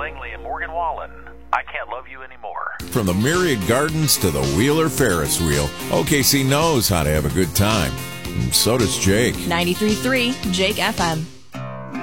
Langley and Morgan Wallen. I Can't Love You Anymore. From the Myriad Gardens to the Wheeler Ferris wheel, OKC knows how to have a good time. And so does Jake. 93.3 Jake FM.